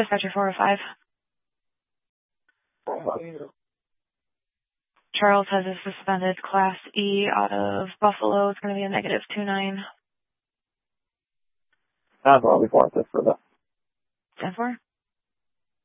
Dispatcher 405. Charles has a suspended Class E out of Buffalo. It's going to be a -29. I'll be for this for that. 10-4.